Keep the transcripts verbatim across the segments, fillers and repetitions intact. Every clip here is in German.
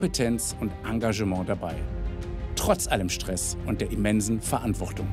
Kompetenz und Engagement dabei. Trotz allem Stress und der immensen Verantwortung.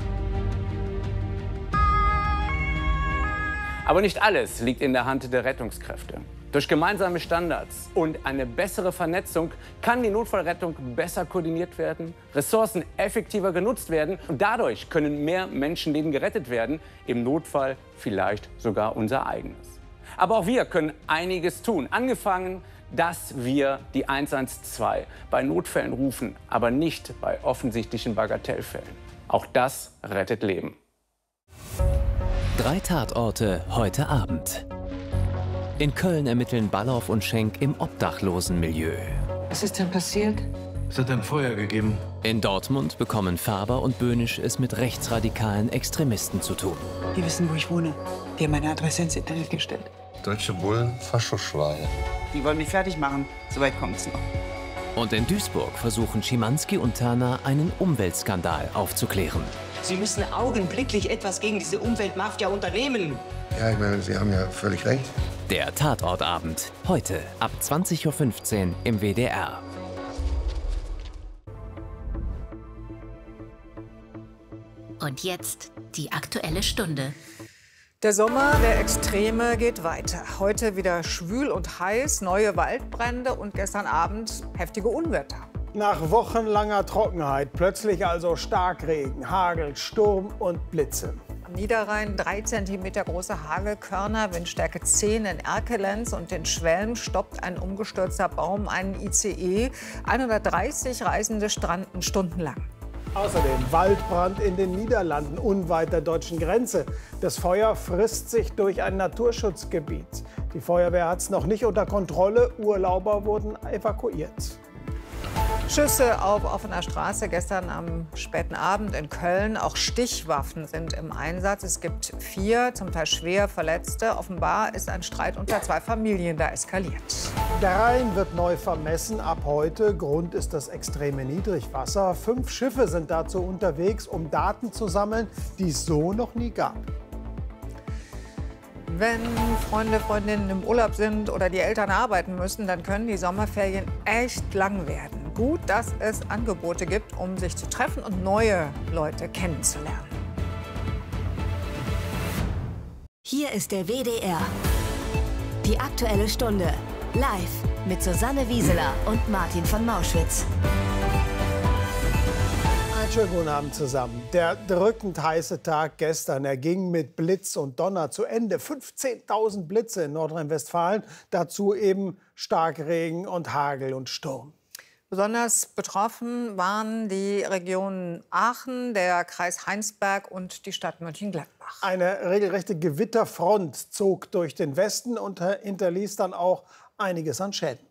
Aber nicht alles liegt in der Hand der Rettungskräfte. Durch gemeinsame Standards und eine bessere Vernetzung kann die Notfallrettung besser koordiniert werden, Ressourcen effektiver genutzt werden und dadurch können mehr Menschenleben gerettet werden, im Notfall vielleicht sogar unser eigenes. Aber auch wir können einiges tun, angefangen, dass wir die eins eins zwei bei Notfällen rufen, aber nicht bei offensichtlichen Bagatellfällen. Auch das rettet Leben. Drei Tatorte heute Abend. In Köln ermitteln Ballauf und Schenk im Obdachlosenmilieu. Was ist denn passiert? Es hat ein Feuer gegeben. In Dortmund bekommen Faber und Böhnisch es mit rechtsradikalen Extremisten zu tun. Die wissen, wo ich wohne. Die haben meine Adresse ins Internet gestellt. Deutsche Bullen, Faschoschweine. Die wollen mich fertig machen. Soweit kommt's noch. Und in Duisburg versuchen Schimanski und Turner einen Umweltskandal aufzuklären. Sie müssen augenblicklich etwas gegen diese Umweltmafia unternehmen. Ja, ich meine, Sie haben ja völlig recht. Der Tatortabend. Heute ab zwanzig Uhr fünfzehn im W D R. Und jetzt die Aktuelle Stunde. Der Sommer der Extreme geht weiter. Heute wieder schwül und heiß, neue Waldbrände und gestern Abend heftige Unwetter. Nach wochenlanger Trockenheit plötzlich also Starkregen, Hagel, Sturm und Blitze. Am Niederrhein drei Zentimeter große Hagelkörner, Windstärke zehn in Erkelenz und in Schwelm stoppt ein umgestürzter Baum einen I C E. hundertdreißig Reisende stranden stundenlang. Außerdem Waldbrand in den Niederlanden unweit der deutschen Grenze. Das Feuer frisst sich durch ein Naturschutzgebiet. Die Feuerwehr hat es noch nicht unter Kontrolle. Urlauber wurden evakuiert. Schüsse auf offener Straße gestern am späten Abend in Köln. Auch Stichwaffen sind im Einsatz. Es gibt vier, zum Teil schwer Verletzte. Offenbar ist ein Streit unter zwei Familien da eskaliert. Der Rhein wird neu vermessen ab heute. Grund ist das extreme Niedrigwasser. Fünf Schiffe sind dazu unterwegs, um Daten zu sammeln, die es so noch nie gab. Wenn Freunde, Freundinnen im Urlaub sind oder die Eltern arbeiten müssen, dann können die Sommerferien echt lang werden. Gut, dass es Angebote gibt, um sich zu treffen und neue Leute kennenzulernen. Hier ist der W D R. Die Aktuelle Stunde. Live mit Susanne Wieseler und Martin von Mauschwitz. Einen schönen guten Abend zusammen. Der drückend heiße Tag gestern, er ging mit Blitz und Donner zu Ende. fünfzehntausend Blitze in Nordrhein-Westfalen, dazu eben Starkregen und Hagel und Sturm. Besonders betroffen waren die Regionen Aachen, der Kreis Heinsberg und die Stadt Mönchengladbach. Eine regelrechte Gewitterfront zog durch den Westen und hinterließ dann auch einiges an Schäden.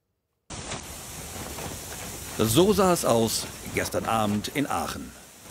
So sah es aus gestern Abend in Aachen.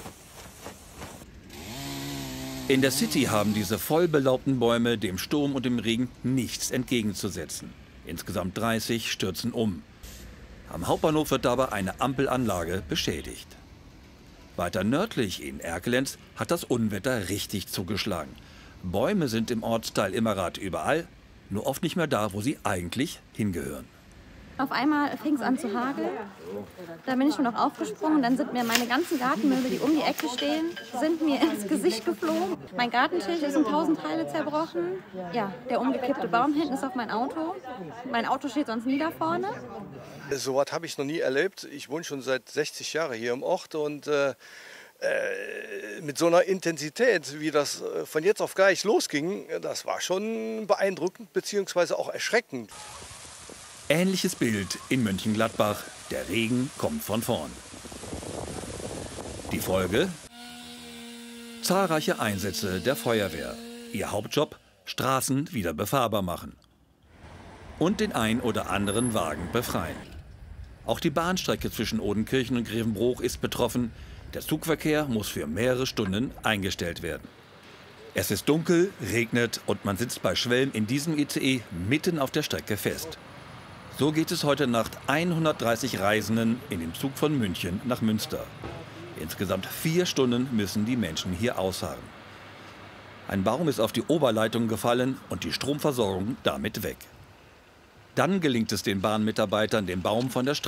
In der City haben diese voll belaubten Bäume dem Sturm und dem Regen nichts entgegenzusetzen. Insgesamt dreißig stürzen um. Am Hauptbahnhof wird dabei eine Ampelanlage beschädigt. Weiter nördlich in Erkelenz hat das Unwetter richtig zugeschlagen. Bäume sind im Ortsteil Immerath überall, nur oft nicht mehr da, wo sie eigentlich hingehören. Auf einmal fing es an zu hageln. Da bin ich schon noch aufgesprungen. Dann sind mir meine ganzen Gartenmöbel, die um die Ecke stehen, sind mir ins Gesicht geflogen. Mein Gartentisch ist in tausend Teile zerbrochen. Ja, der umgekippte Baum hinten ist auf mein Auto. Mein Auto steht sonst nie da vorne. So was habe ich noch nie erlebt. Ich wohne schon seit sechzig Jahren hier im Ort und äh, mit so einer Intensität, wie das von jetzt auf gleich losging, das war schon beeindruckend bzw. auch erschreckend. Ähnliches Bild in Mönchengladbach. Der Regen kommt von vorn. Die Folge? Zahlreiche Einsätze der Feuerwehr. Ihr Hauptjob? Straßen wieder befahrbar machen. Und den ein oder anderen Wagen befreien. Auch die Bahnstrecke zwischen Odenkirchen und Grevenbroich ist betroffen. Der Zugverkehr muss für mehrere Stunden eingestellt werden. Es ist dunkel, regnet und man sitzt bei Schwelm in diesem I C E mitten auf der Strecke fest. So geht es heute Nacht hundertdreißig Reisenden in dem Zug von München nach Münster. Insgesamt vier Stunden müssen die Menschen hier ausharren. Ein Baum ist auf die Oberleitung gefallen und die Stromversorgung damit weg. Dann gelingt es den Bahnmitarbeitern, den Baum von der Strecke